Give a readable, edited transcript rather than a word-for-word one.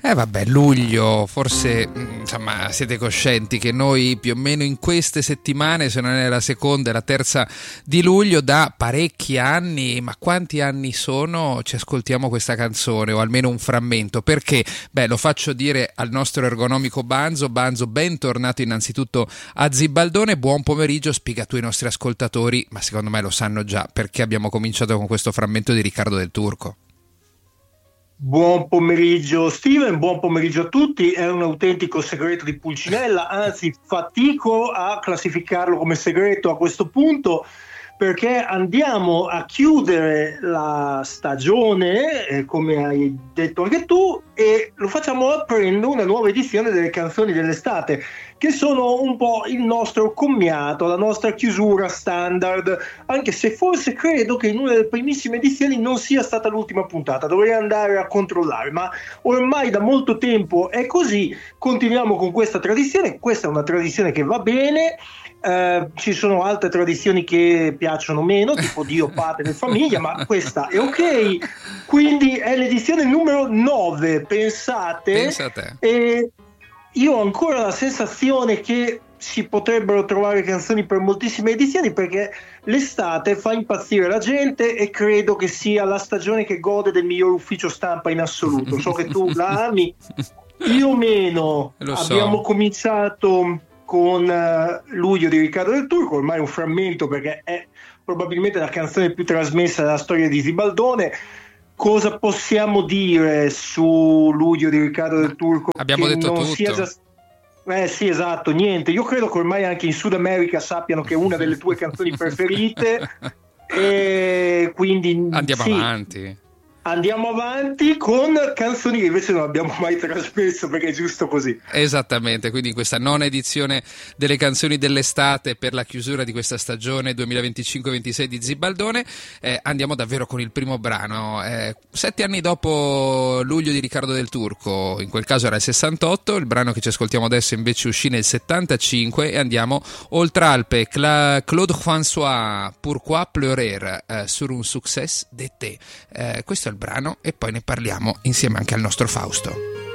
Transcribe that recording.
Vabbè, luglio, forse insomma siete coscienti che noi più o meno in queste settimane, se non è la seconda e la terza di luglio, da parecchi anni, ma quanti anni sono, ci ascoltiamo questa canzone o almeno un frammento. Perché? Beh, lo faccio dire al nostro ergonomico Banzo. Banzo, bentornato innanzitutto a Zibaldone, buon pomeriggio, spiega tu ai nostri ascoltatori, ma secondo me lo sanno già, perché abbiamo cominciato con questo frammento di Riccardo del Turco. Buon pomeriggio Steven, buon pomeriggio a tutti. È un autentico segreto di Pulcinella, anzi fatico a classificarlo come segreto a questo punto, perché andiamo a chiudere la stagione, come hai detto anche tu, e lo facciamo aprendo una nuova edizione delle canzoni dell'estate, che sono un po' il nostro commiato, la nostra chiusura standard, anche se forse credo che in una delle primissime edizioni non sia stata l'ultima puntata, dovrei andare a controllare, ma ormai da molto tempo è così. Continuiamo con questa tradizione, questa è una tradizione che va bene. Ci sono altre tradizioni che piacciono meno, tipo Dio, Patria e Famiglia, ma questa è ok. Quindi è l'edizione numero 9, pensate. Pensate. E io ho ancora la sensazione che si potrebbero trovare canzoni per moltissime edizioni, perché l'estate fa impazzire la gente e credo che sia la stagione che gode del miglior ufficio stampa in assoluto. So che tu la ami, io meno. Abbiamo cominciato con Luglio di Riccardo del Turco, ormai un frammento perché è probabilmente la canzone più trasmessa della storia di Zibaldone. Cosa possiamo dire su Luglio di Riccardo del Turco? Abbiamo detto non tutto. Sia già... sì, esatto, niente. Io credo che ormai anche in Sud America sappiano che è una delle tue canzoni preferite e quindi Andiamo avanti con canzoni che invece non abbiamo mai trasmesso, perché è giusto così. Esattamente, quindi in questa nona edizione delle canzoni dell'estate per la chiusura di questa stagione 2025-26 di Zibaldone, andiamo davvero con il primo brano. 7 anni dopo Luglio di Riccardo del Turco, in quel caso era il 68, il brano che ci ascoltiamo adesso invece uscì nel 75 e andiamo oltre Alpe. Claude François, Pourquoi pleurer sur un succès d'été. Questo è il brano e poi ne parliamo insieme anche al nostro Fausto.